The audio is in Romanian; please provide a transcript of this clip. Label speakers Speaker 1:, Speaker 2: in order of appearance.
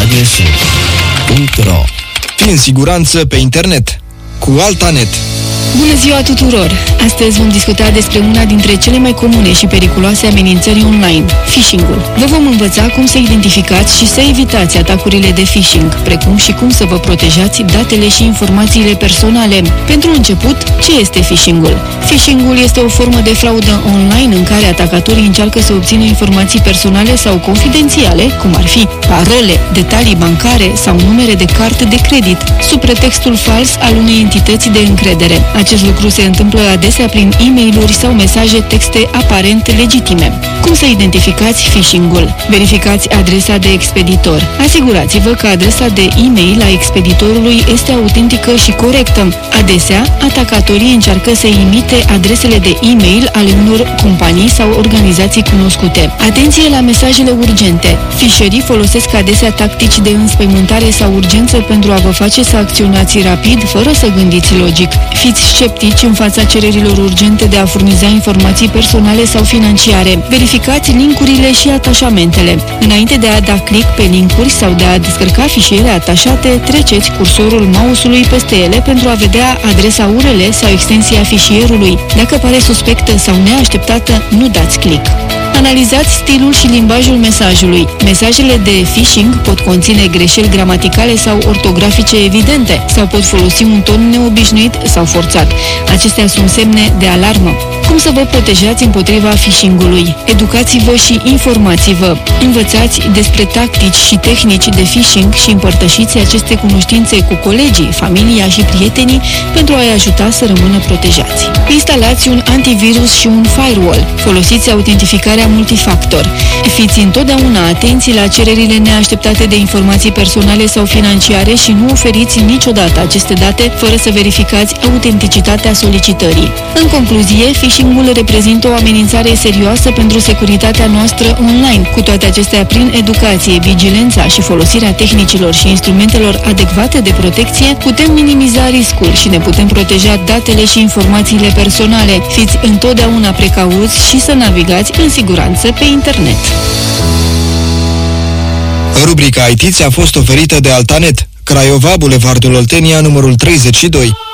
Speaker 1: ads.ro. Fii în siguranță pe internet cu Altanet.
Speaker 2: Bună ziua tuturor! Astăzi vom discuta despre una dintre cele mai comune și periculoase amenințări online, phishing-ul. Vă vom învăța cum să identificați și să evitați atacurile de phishing, precum și cum să vă protejați datele și informațiile personale. Pentru început, ce este phishing-ul? Phishing-ul este o formă de fraudă online în care atacatorii încearcă să obțină informații personale sau confidențiale, cum ar fi parole, detalii bancare sau numere de card de credit, sub pretextul fals al unei entități de încredere. Acest lucru se întâmplă adesea prin e-mail-uri sau mesaje texte aparent legitime. Cum să identificați phishing-ul? Verificați adresa de expeditor. Asigurați-vă că adresa de e-mail a expeditorului este autentică și corectă. Adesea, atacatorii încearcă să imite adresele de e-mail ale unor companii sau organizații cunoscute. Atenție la mesajele urgente. Fișerii folosesc adesea tactici de înspăimântare sau urgență pentru a vă face să acționați rapid, fără să gândiți logic. Fiți sceptici în fața cererilor urgente de a furniza informații personale sau financiare. Verificați linkurile și atașamentele. Înainte de a da click pe linkuri sau de a descărca fișiere atașate, treceți cursorul mouse-ului peste ele pentru a vedea adresa URL sau extensia fișierului. Dacă pare suspectă sau neașteptată, nu dați click. Analizați stilul și limbajul mesajului. Mesajele de phishing pot conține greșeli gramaticale sau ortografice evidente sau pot folosi un ton neobișnuit sau forțat. Acestea sunt semne de alarmă. Cum să vă protejați împotriva phishing-ului? Educați-vă și informați-vă. Învățați despre tactici și tehnici de phishing și împărtășiți aceste cunoștințe cu colegii, familia și prietenii pentru a-i ajuta să rămână protejați. Instalați un antivirus și un firewall. Folosiți autentificarea multifactor. Fiți întotdeauna atenți la cererile neașteptate de informații personale sau financiare și nu oferiți niciodată aceste date fără să verificați autenticitatea solicitării. În concluzie, phishing-ul reprezintă o amenințare serioasă pentru securitatea noastră online. Cu toate acestea, prin educație, vigilența și folosirea tehnicilor și instrumentelor adecvate de protecție, putem minimiza riscul și ne putem proteja datele și informațiile personale. Fiți întotdeauna precauți și să navigați în siguranță pe internet.
Speaker 1: Rubrica IT ți-a fost oferită de Altanet, Craiova, Bulevardul Oltenia, numărul 32.